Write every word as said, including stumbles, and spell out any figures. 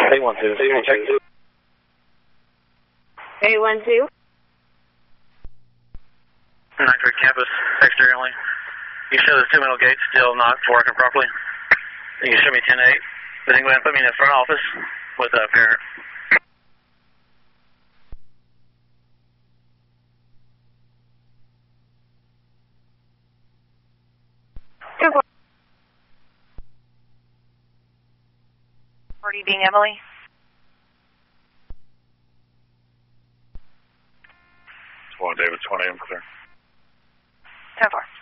eight one two. eight one two. nine three campus, exterior only. You show the two middle gates still not working properly. You can show me ten eight. Then go ahead and put me in the front office with a parent. Party being Emily. One David, twenty, I'm clear. ten four.